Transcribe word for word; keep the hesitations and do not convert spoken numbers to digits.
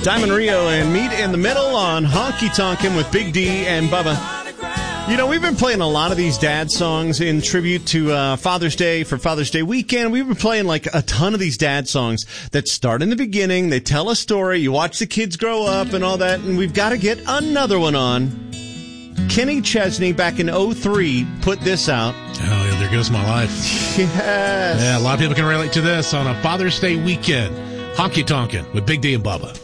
Diamond Rio and Meet in the Middle on Honky Tonkin' with Big D and Bubba. You know, we've been playing a lot of these dad songs in tribute to uh, Father's Day for Father's Day weekend. We've been playing like a ton of these dad songs that start in the beginning. They tell a story. You watch the kids grow up and all that. And we've got to get another one on. Kenny Chesney back in oh three put this out. Oh, yeah, there goes my life. Yes. Yeah, a lot of people can relate to this on a Father's Day weekend. Honky Tonkin' with Big D and Bubba.